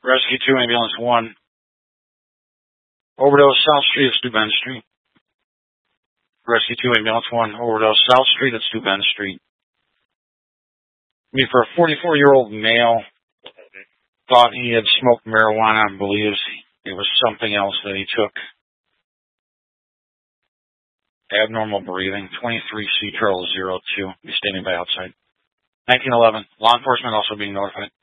Rescue 2, Ambulance 1. Overdose, South Street at Steuben Street. Rescue 2, Ambulance 1. Overdose, South Street at Steuben Street. For a 44-year-old male, thought he had smoked marijuana, believes it was something else that he took. Abnormal breathing, 23C Charles 02. He's standing by outside. 1911, law enforcement also being notified.